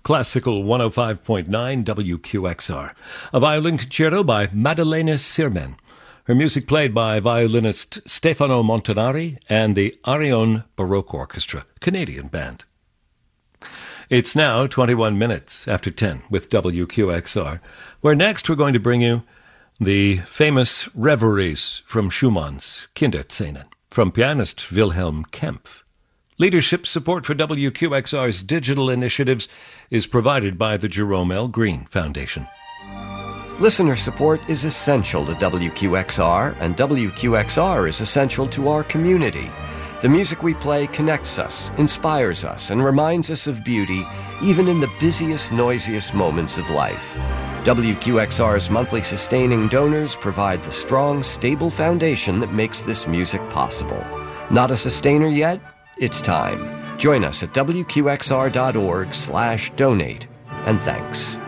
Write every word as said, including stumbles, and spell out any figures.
Classical one oh five point nine W Q X R. A violin concerto by Maddalena Sirmen. Her music played by violinist Stefano Montanari and the Arion Baroque Orchestra, Canadian band. It's now twenty-one minutes after ten with W Q X R, where next we're going to bring you the famous Reveries from Schumann's Kinderszenen, from pianist Wilhelm Kempff. Leadership support for W Q X R's digital initiatives is provided by the Jerome L. Green Foundation. Listener support is essential to W Q X R, and W Q X R is essential to our community. The music we play connects us, inspires us, and reminds us of beauty, even in the busiest, noisiest moments of life. W Q X R's monthly sustaining donors provide the strong, stable foundation that makes this music possible. Not a sustainer yet? It's time. Join us at W Q X R dot org slash donate, and thanks.